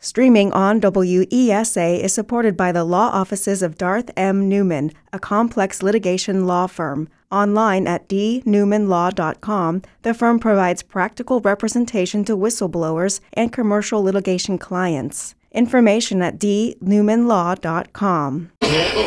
Streaming on WESA is supported by the law offices of Darth M. Newman, a complex litigation law firm. Online at dnewmanlaw.com, the firm provides practical representation to whistleblowers and commercial litigation clients. Information at dnewmanlaw.com.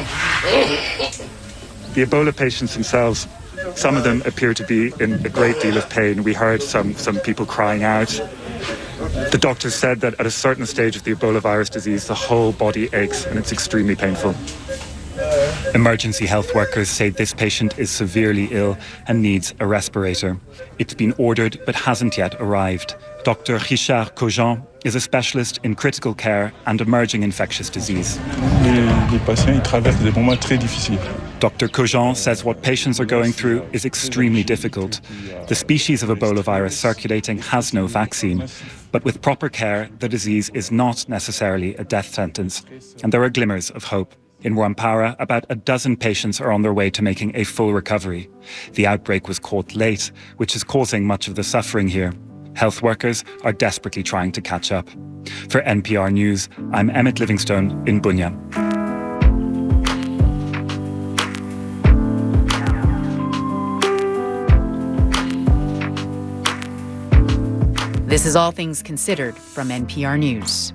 The Ebola patients themselves, some of them appear to be in a great deal of pain. We heard some people crying out. The doctors said that at a certain stage of the Ebola virus disease, the whole body aches and it's extremely painful. Emergency health workers say this patient is severely ill and needs a respirator. It's been ordered but hasn't yet arrived. Dr. Richard Cogent is a specialist in critical care and emerging infectious disease. Les patients traversent des moments très difficiles. Dr. Cogent says what patients are going through is extremely difficult. The species of Ebola virus circulating has no vaccine, but with proper care, the disease is not necessarily a death sentence, and there are glimmers of hope. In Rwampara, about a dozen patients are on their way to making a full recovery. The outbreak was caught late, which is causing much of the suffering here. Health workers are desperately trying to catch up. For NPR News, I'm Emmett Livingstone in Bunia. This is All Things Considered from NPR News.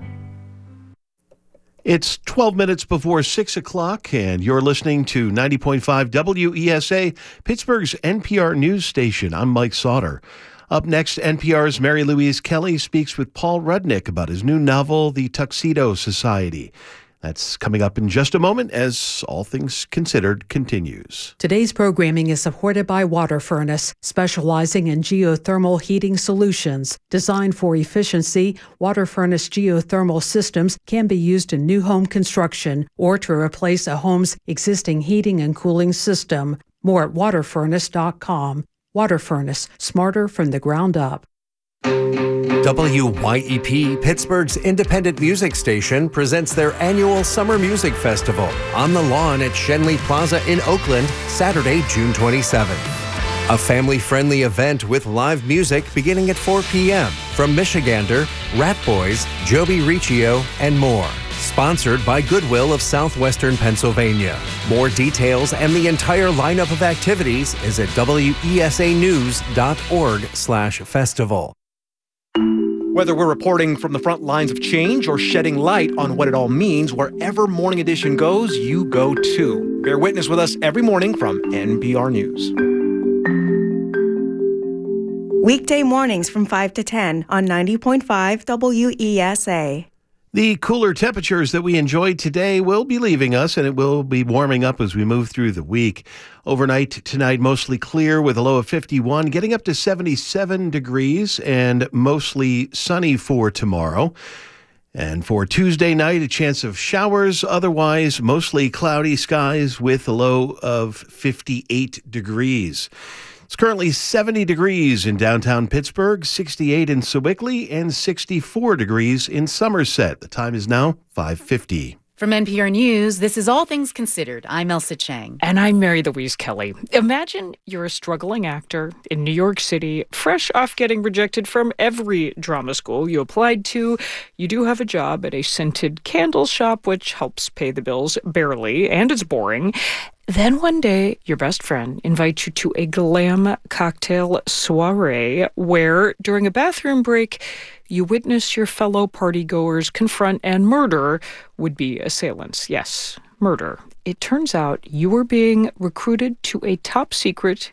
It's 12 minutes before 6 o'clock, and you're listening to 90.5 WESA, Pittsburgh's NPR news station. I'm Mike Sauter. Up next, NPR's Mary Louise Kelly speaks with Paul Rudnick about his new novel, The Tuxedo Society. That's coming up in just a moment as All Things Considered continues. Today's programming is supported by Water Furnace, specializing in geothermal heating solutions. Designed for efficiency, Water Furnace geothermal systems can be used in new home construction or to replace a home's existing heating and cooling system. More at waterfurnace.com. Water Furnace, smarter from the ground up. WYEP, Pittsburgh's independent music station, presents their annual Summer Music Festival on the lawn at Schenley Plaza in Oakland, Saturday, June 27th. A family-friendly event with live music beginning at 4 p.m. from Michigander, Rat Boys, Joby Riccio, and more. Sponsored by Goodwill of Southwestern Pennsylvania. More details and the entire lineup of activities is at wesanews.org/festival. Whether we're reporting from the front lines of change or shedding light on what it all means, wherever Morning Edition goes, you go too. Bear witness with us every morning from NPR News. Weekday mornings from 5 to 10 on 90.5 WESA. The cooler temperatures that we enjoyed today will be leaving us, and it will be warming up as we move through the week. Overnight tonight, mostly clear with a low of 51, getting up to 77 degrees and mostly sunny for tomorrow. And for Tuesday night, a chance of showers, otherwise mostly cloudy skies with a low of 58 degrees. It's currently 70 degrees in downtown Pittsburgh, 68 in Sewickley, and 64 degrees in Somerset. The time is now 5:50. From NPR News, this is All Things Considered. I'm Elsa Chang. And I'm Mary Louise Kelly. Imagine you're a struggling actor in New York City, fresh off getting rejected from every drama school you applied to. You do have a job at a scented candle shop, which helps pay the bills barely, and it's boring. Then one day, your best friend invites you to a glam cocktail soiree where, during a bathroom break, you witness your fellow partygoers confront and murder would-be assailants. Yes, murder. It turns out you were being recruited to a top-secret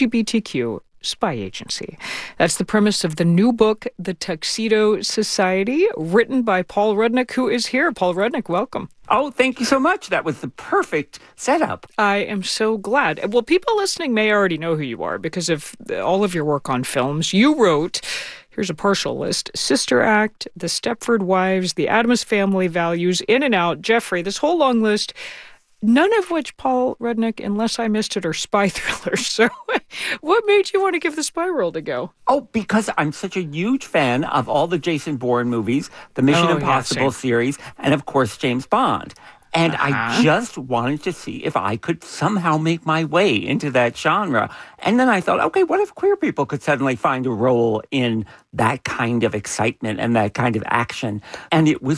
LGBTQ spy agency. That's the premise of the new book, The Tuxedo Society, written by Paul Rudnick, who is here. Paul Rudnick, welcome. Oh, thank you so much. That was the perfect setup. I am so glad. Well, people listening may already know who you are because of all of your work on films. You wrote, here's a partial list, Sister Act, The Stepford Wives, The Addams Family Values, In and Out, Jeffrey, this whole long list. None of which, Paul Rudnick, unless I missed it, are spy thrillers. So what made you want to give the spy world a go? Oh, because I'm such a huge fan of all the Jason Bourne movies, the Mission Impossible series, and of course, James Bond. And I just wanted to see if I could somehow make my way into that genre. And then I thought, okay, what if queer people could suddenly find a role in that kind of excitement and that kind of action? And it was